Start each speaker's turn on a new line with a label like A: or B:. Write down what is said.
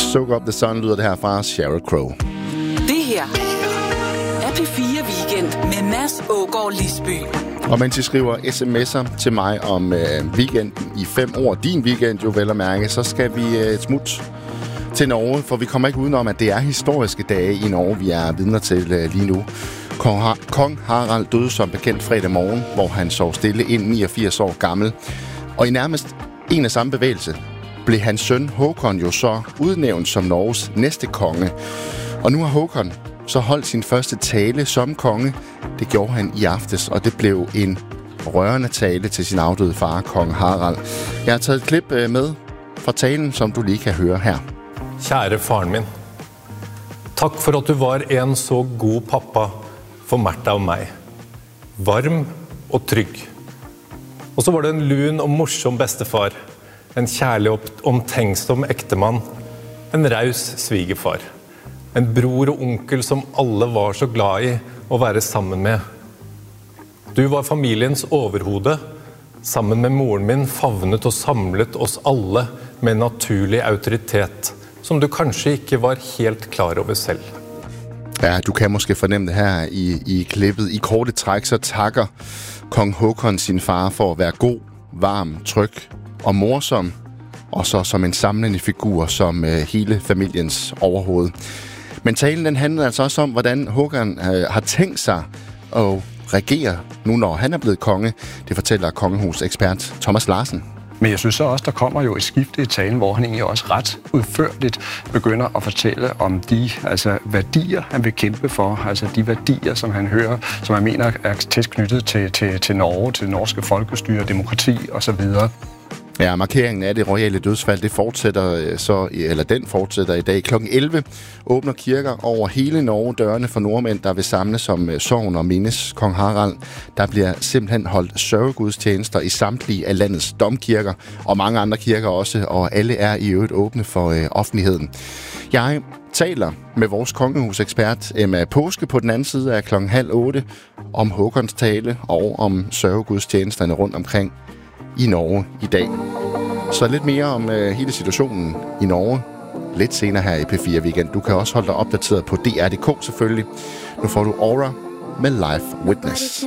A: Soak Up The Sun lyder det her fra Sheryl Crow.
B: Det her er P4 Weekend med Mads Aagaard Lisby.
A: Og mens I skriver sms'er til mig om weekenden i 5 år, din weekend jo vel at mærke, så skal vi et smut til Norge, for vi kommer ikke udenom, at det er historiske dage i Norge, vi er vidner til lige nu. Kong Harald døde som bekendt fredag morgen, hvor han sov stille ind 89 år gammel. Og i nærmest en af samme bevægelse blev hans søn Håkon jo så udnævnt som Norges næste konge. Og nu har Håkon så holdt sin første tale som konge. Det gjorde han i aftes, og det blev en rørende tale til sin afdøde far, kong Harald. Jeg har taget et klip med fra talen, som du lige kan høre her.
C: Kære faren min. Tak for at du var en så god pappa for Märtha og mig. Varm og trygg. Og så var det en lun og morsom bestefar. En kærlig og omtenksom ektemann. En raus svigerfar. En bror og onkel som alle var så glad i at være sammen med. Du var familiens overhode. Sammen med moren min favnet og samlet oss alle med naturlig autoritet, som du kanskje ikke var helt klar over selv.
A: Ja, du kan måske fornemme det her i klippet. I korte træk så takker kong Håkon sin far for at være god, varm, tryg og morsom, og så som en samlende figur som hele familiens overhoved. Men talen den handlede altså også om, hvordan Håkon har tænkt sig at regere nu, når han er blevet konge. Det fortæller kongehusekspert Thomas Larsen.
D: Men jeg synes så også, der kommer jo et skifte i talen, hvor han egentlig også ret udførligt begynder at fortælle om de værdier, han vil kæmpe for. Altså de værdier, som han hører, som han mener er tæt knyttet til Norge, til det norske folkestyre, demokrati osv.
A: Ja, markeringen af det royale dødsfald, den fortsætter i dag. Klokken 11 åbner kirker over hele Norge dørene for nordmænd, der vil samles som sogn og mindes kong Harald. Der bliver simpelthen holdt sørgegudstjenester i samtlige af landets domkirker, og mange andre kirker også, og alle er i øvrigt åbne for offentligheden. Jeg taler med vores kongehusekspert Emma Påske på den anden side af klokken 7:30 om Håkons tale og om sørgegudstjenesterne rundt omkring i Norge i dag. Så lidt mere om hele situationen i Norge lidt senere her i P4 Weekend. Du kan også holde dig opdateret på DR.dk selvfølgelig. Nu får du Aura med Live Witness.